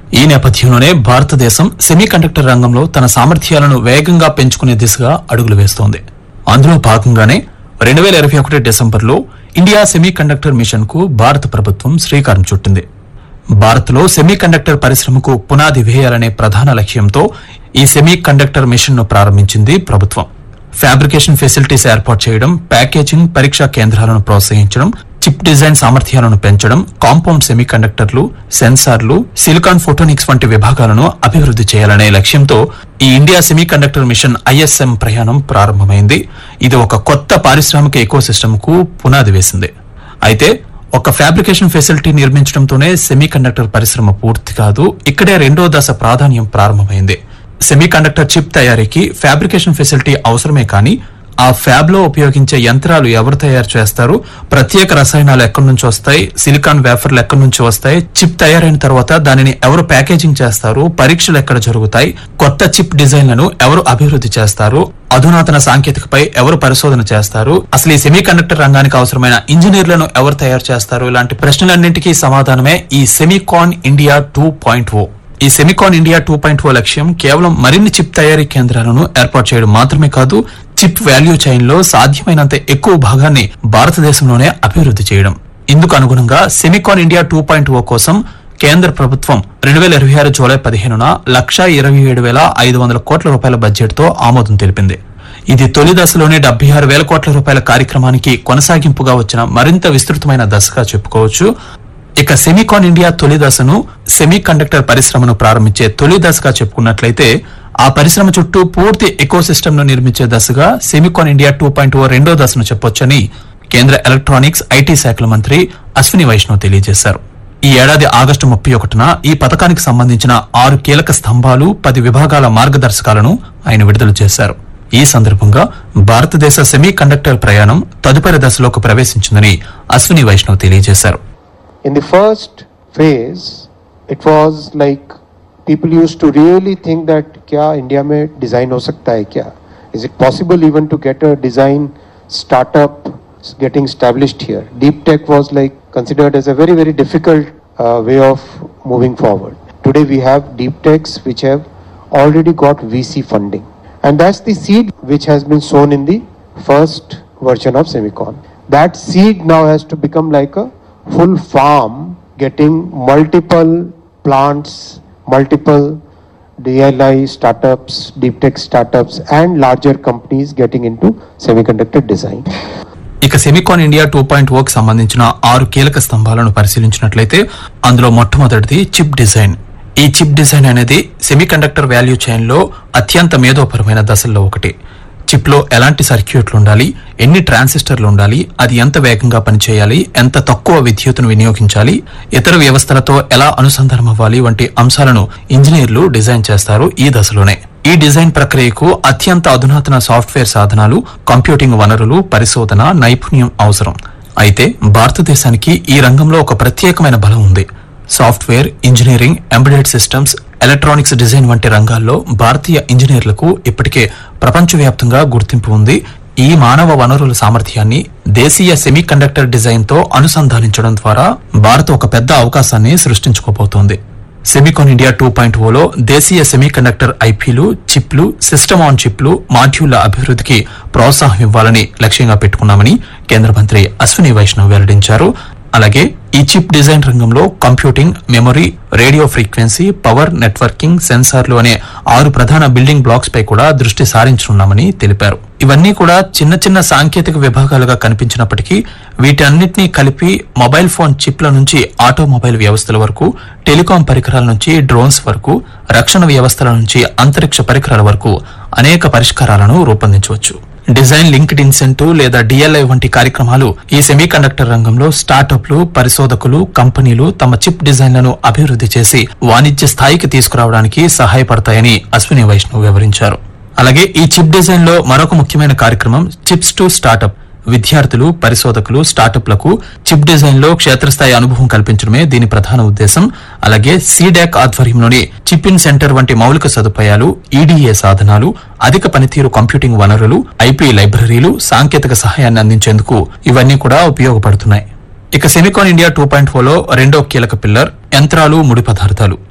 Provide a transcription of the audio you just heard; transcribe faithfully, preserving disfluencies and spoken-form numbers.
ఈ నేపథ్యంలోనే భారతదేశం సెమీకండక్టర్ రంగంలో తన సామర్థ్యాలను వేగంగా పెంచుకునే దిశగా అడుగులు వేస్తోంది. అందులో భాగంగానే రెండు వేల ఇరవై ఒకటి డిసెంబర్లో ఇండియా సెమీకండక్టర్ మిషన్ కు భారత ప్రభుత్వం శ్రీకారం చుట్టింది. భారత్లో సెమీకండక్టర్ పరిశ్రమకు పునాది వేయాలనే ప్రధాన లక్ష్యంతో ఈ సెమీకండక్టర్ మిషన్ ను ప్రారంభించింది ప్రభుత్వం. ఫ్యాబ్రికేషన్ ఫెసిలిటీస్ ఏర్పాటు చేయడం, ప్యాకేజింగ్, పరీక్షా కేంద్రాలను ప్రోత్సహించడం, చిప్ డిజైన్ సామర్థ్యాలను పెంచడం, కాంపౌండ్ సెమీకండక్టర్లు, సెన్సార్లు, సిలికాన్ ఫోటోనిక్స్ వంటి విభాగాలను అభివృద్ది చేయాలనే లక్ష్యంతో ఈ ఇండియా సెమీకండక్టర్ మిషన్ ఐఎస్ఎం ప్రయాణం ప్రారంభమైంది. ఇది ఒక కొత్త పారిశ్రామిక ఎకోసిస్టమ్ కు పునాది వేసింది. అయితే ఒక ఫ్యాబ్రికేషన్ ఫెసిలిటీ నిర్మించడంతోనే సెమీకండక్టర్ పరిశ్రమ పూర్తి కాదు. ఇక్కడే రెండో దశ ప్రాధాన్యం ప్రారంభమైంది. సెమీకండక్టర్ చిప్ తయారీకి ఫ్యాబ్రికేషన్ ఫెసిలిటీ అవసరమే కానీ ఆ ఫ్యాబ్ లో ఉపయోగించే యంత్రాలు ఎవరు తయారు చేస్తారు, ప్రత్యేక రసాయనాలు ఎక్కడి నుంచి వస్తాయి, సిలికాన్ వేఫర్లు ఎక్కడి నుంచి వస్తాయి, చిప్ తయారైన తర్వాత దానిని ఎవరు ప్యాకేజింగ్ చేస్తారు, పరీక్షలు ఎక్కడ జరుగుతాయి, కొత్త చిప్ డిజైన్లను ఎవరు అభివృద్ధి చేస్తారు, అధునాతన సాంకేతికపై ఎవరు పరిశోధన చేస్తారు, అసలు ఈ సెమీకండక్టర్ రంగానికి అవసరమైన ఇంజనీర్లను ఎవరు తయారు చేస్తారు, ఇలాంటి ప్రశ్నలన్నింటికీ సమాధానమే ఈ సెమీకాన్ ఇండియా టూ పాయింట్ ఓ. ఈ సెమీకాన్ ఇండియా టూ పాయింట్ ఓ లక్ష్యం కేవలం మరిన్ని చిప్ తయారీ కేంద్రాలను ఏర్పాటు చేయడం మాత్రమే కాదు, చిప్ వాల్యూ చైన్ లో సాధ్యమైనంత ఎక్కువ భాగాన్ని భారతదేశంలోనే అభివృద్ధి చేయడం. ఇందుకు అనుగుణంగా సెమీకాన్ ఇండియా టూ పాయింట్ ఓ కోసం కేంద్ర ప్రభుత్వం రెండు వేల ఇరవై ఆరు జూలై పదిహేనున లక్షా ఇరవై ఏడు వేల ఐదు వందల కోట్ల రూపాయల బడ్జెట్ తో ఆమోదం తెలిపింది. ఇది తొలి దశలోనే డెబ్బై ఆరు వేల కోట్ల రూపాయల కార్యక్రమానికి కొనసాగింపుగా వచ్చిన మరింత విస్తృతమైన దశగా చెప్పుకోవచ్చు. ఇక సెమీకాన్ ఇండియా తొలి దశను సెమీకండక్టర్ పరిశ్రమను ప్రారంభించే తొలి దశగా చెప్పుకున్నట్లయితే ఆ పరిశ్రమ చుట్టూ పూర్తి ఎకోసిస్టమ్ ను నిర్మించే దశగా సెమీకాన్ ఇండియా టూ పాయింట్ ఓ రెండో దశను చెప్పొచ్చని కేంద్ర ఎలక్ట్రానిక్స్, ఐటీ శాఖల మంత్రి అశ్విని వైష్ణవ్ తెలియజేశారు. ఈ ఏడాది ఆగస్టు ముప్పై ఒకటిన ఈ పథకానికి సంబంధించిన ఆరు కీలక స్తంభాలు, పది విభాగాల మార్గదర్శకాలను ఆయన విడుదల చేశారు. ఈ సందర్భంగా భారతదేశ సెమీకండక్టర్ ప్రయాణం తదుపరి దశలోకి ప్రవేశించిందని అశ్విని వైష్ణవ్ తెలియజేశారు. In the first phase, it was like people used to really think that kya India mein design ho sakta hai kya? Is it possible even to get a design startup getting established here? Deep tech was like considered as a very very difficult uh, way of moving forward. Today we have deep techs which have already got V C funding, and that's the seed which has been sown in the first version of Semicon. That seed now has to become like a full farm, getting multiple plants, multiple D L I startups, deep tech startups and larger companies getting into semiconductor design. ఇక SEMICON India two point ఓ కి సంబంధించిన ఆరు కీలక స్తంభాలను పరిశీలించినట్లయితే అందులో మొట్టమొదటిది chip design. ఈ చిప్ డిజైన్ అనేది సెమీకండక్టర్ వాల్యూ చైన్ లో అత్యంత మేధోపరమైన దశల్లో ఒకటి. చిప్ లో ఎలాంటి సర్క్యూట్లు ఉండాలి, ఎన్ని ట్రాన్సిస్టర్లు ఉండాలి, అది ఎంత వేగంగా పనిచేయాలి, ఎంత తక్కువ విద్యుత్తును వినియోగించాలి, ఇతర వ్యవస్థలతో ఎలా అనుసంధానం అవ్వాలి వంటి అంశాలను ఇంజనీర్లు డిజైన్ చేస్తారు ఈ దశలోనే. ఈ డిజైన్ ప్రక్రియకు అత్యంత అధునాతన సాఫ్ట్వేర్ సాధనాలు, కంప్యూటింగ్ వనరులు, పరిశోధన, నైపుణ్యం అవసరం. అయితే భారతదేశానికి ఈ రంగంలో ఒక ప్రత్యేకమైన బలం ఉంది. Software, engineering, embedded systems, electronics design వంటి రంగాల్లో భారతీయ ఇంజనీర్లకు ఇప్పటికే ప్రపంచవ్యాప్తంగా గుర్తింపు ఉంది. ఈ మానవ వనరుల సామర్థ్యాన్ని దేశీయ సెమీకండక్టర్ డిజైన్ తో అనుసంధానించడం ద్వారా భారత్ ఒక పెద్ద అవకాశాన్ని సృష్టించుకోబోతోంది. SEMICON India two point Ola దేశీయ సెమీకండక్టర్ ఐపీలు, చిప్లు, సిస్టమ్ ఆన్ చిప్లు, మాడ్యూళ్ల అభివృద్ధికి ప్రోత్సాహం ఇవ్వాలని లక్ష్యంగా పెట్టుకున్నామని కేంద్ర మంత్రి అశ్విని వైష్ణవ్ వెల్లడించారు. అలాగే ఈ చిప్ డిజైన్ రంగంలో computing, memory, radio frequency, power, networking, సెన్సార్లు అనే ఆరు ప్రధాన బిల్డింగ్ బ్లాక్స్ పై కూడా దృష్టి సారించనున్నామని తెలిపారు. ఇవన్నీ కూడా చిన్న చిన్న సాంకేతిక విభాగాలుగా కనిపించినప్పటికీ వీటన్నిటినీ కలిపి మొబైల్ ఫోన్ చిప్ల నుంచి ఆటోమొబైల్ వ్యవస్థల వరకు, టెలికాం పరికరాల నుంచి డ్రోన్స్ వరకు, రక్షణ వ్యవస్థల నుంచి అంతరిక్ష పరికరాల వరకు అనేక పరిష్కారాలను రూపొందించవచ్చు. డిజైన్ లింక్డ్ ఇన్సెంటివ్ లేదా డిఎల్ఐ వంటి కార్యక్రమాలు ఈ సెమీకండక్టర్ రంగంలో స్టార్టప్లు, పరిశోధకులు, కంపెనీలు తమ చిప్ డిజైన్లను అభివృద్ధి చేసి వాణిజ్య స్థాయికి తీసుకురావడానికి సహాయపడతాయని అశ్విని వైష్ణవ్ వివరించారు. అలాగే ఈ చిప్ డిజైన్ లో మరొక ముఖ్యమైన కార్యక్రమం చిప్స్ టు స్టార్టప్. విద్యార్థులు, పరిశోధకులు, స్టార్టప్లకు చిప్ డిజైన్ లో క్షేత్రస్థాయి అనుభవం కల్పించడమే దీని ప్రధాన ఉద్దేశం. అలాగే సీడాక్ ఆధ్వర్యంలోని చిప్ ఇన్ సెంటర్ వంటి మౌలిక సదుపాయాలు, ఈడీఏ సాధనాలు, అధిక పనితీరు కంప్యూటింగ్ వనరులు, ఐపీ లైబ్రరీలు, సాంకేతిక సహాయాన్ని అందించేందుకు ఇవన్నీ కూడా ఉపయోగపడుతున్నాయి. ఇక SEMICON India two point Ola రెండో కీలక పిల్లర్ యంత్రాలు, ముడి పదార్థాలు.